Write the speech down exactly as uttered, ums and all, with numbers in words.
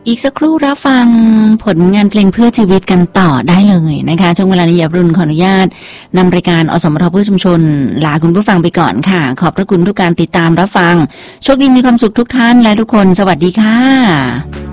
อีกสักครู่รับฟังผลงานเพลงเพื่อชีวิตกันต่อได้เลยนะคะช่วงเวลานี้ยารุ่นขออนุญาตนำรายการอสมทเพื่อชุมชนลาคุณผู้ฟังไปก่อนค่ะขอบพระคุณทุกการติดตามรับฟังโชคดีมีความสุขทุกท่านและทุกคนสวัสดีค่ะ